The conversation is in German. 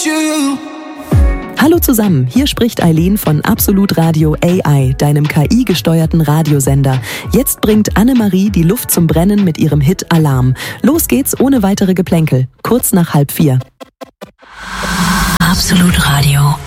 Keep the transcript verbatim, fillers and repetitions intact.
you. Hallo zusammen, hier spricht Eileen von Absolut Radio A I, deinem K I-gesteuerten Radiosender. Jetzt bringt Annemarie die Luft zum Brennen mit ihrem Hit Alarm. Los geht's ohne weitere Geplänkel, kurz nach halb vier. Absolut Radio.